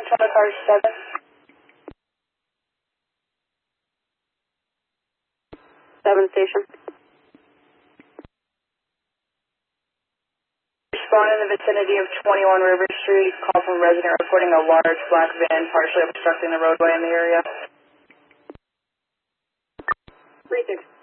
one to car 7. Station. Respond in the vicinity of 21 River Street. Call from a resident reporting a large black van partially obstructing the roadway in the area. 3-6.